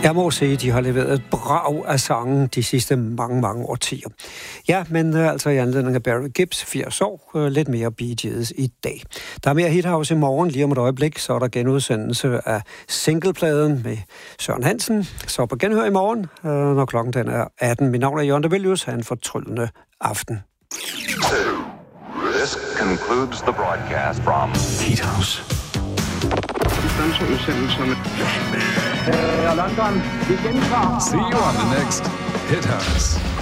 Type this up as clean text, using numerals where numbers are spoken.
Jeg må sige, at de har leveret et brag af sangen de sidste mange årtier. Ja, men altså i anledning af Barry Gibbs 80 år, lidt mere Bee Gees i dag. Der er mere Hit House i morgen, lige om et øjeblik, så er der genudsendelse af singlepladen med Søren Hansen. Så på genhør i morgen, når klokken den er 18. Mit navn er Jørgen de Villius, ha' en fortryllende aften. This concludes the broadcast from Hit House. London, vi gentager. See you on the next Hit House.